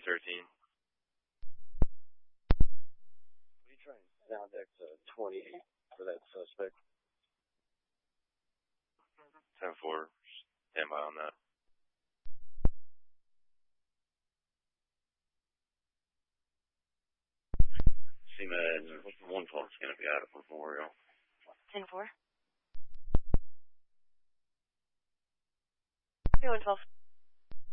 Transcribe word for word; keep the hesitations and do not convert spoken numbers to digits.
thirteen. What are you trying? Now deck to twenty-eight for that suspect. ten four. Stand by on that. C Med one twelve is going to be out of Memorial. ten four. one twelve.